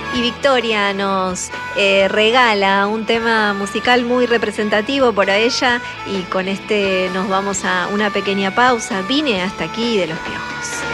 Y Victoria nos regala un tema musical muy representativo para ella y con este nos vamos a una pequeña pausa. Vine hasta aquí de Los Piojos.